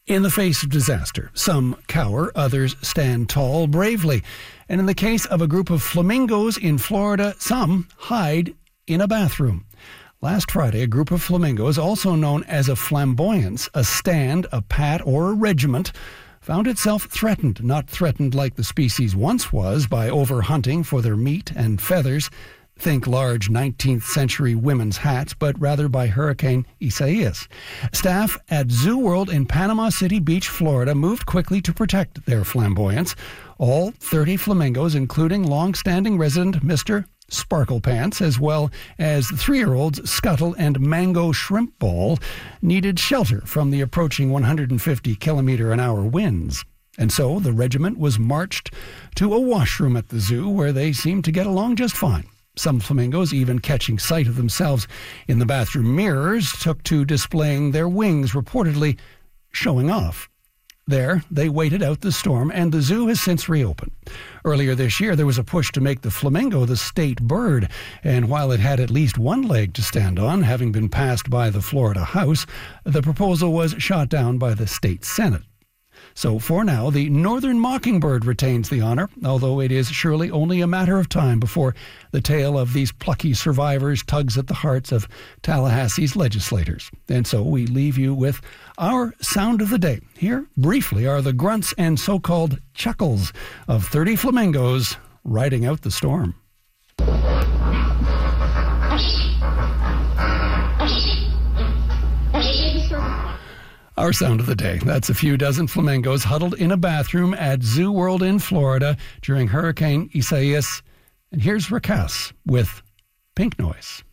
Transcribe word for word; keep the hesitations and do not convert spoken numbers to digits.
In the face of disaster, some cower, others stand tall bravely. And in the case of a group of flamingos in Florida, some hide in a bathroom. Last Friday, a group of flamingos, also known as a flamboyance, a stand, a pat, or a regiment, found itself threatened, not threatened like the species once was by overhunting for their meat and feathers. Think large nineteenth century women's hats, but rather by Hurricane Isaias. Staff at Zoo World in Panama City Beach, Florida, moved quickly to protect their flamboyance. All thirty flamingos, including long-standing resident Mister Sparkle Pants, as well as three-year-olds Scuttle and Mango Shrimp Ball, needed shelter from the approaching one hundred fifty kilometer an hour winds. And so the regiment was marched to a washroom at the zoo where they seemed to get along just fine. Some flamingos, even catching sight of themselves in the bathroom mirrors, took to displaying their wings, reportedly showing off. There, they waited out the storm, and the zoo has since reopened. Earlier this year, there was a push to make the flamingo the state bird, and while it had at least one leg to stand on, having been passed by the Florida House, the proposal was shot down by the state Senate. So for now, the northern mockingbird retains the honor, although it is surely only a matter of time before the tale of these plucky survivors tugs at the hearts of Tallahassee's legislators. And so we leave you with our sound of the day. Here, briefly, are the grunts and so-called chuckles of thirty flamingos riding out the storm. Our sound of the day. That's a few dozen flamingos huddled in a bathroom at Zoo World in Florida during Hurricane Isaias. And here's Rakas with Pink Noise.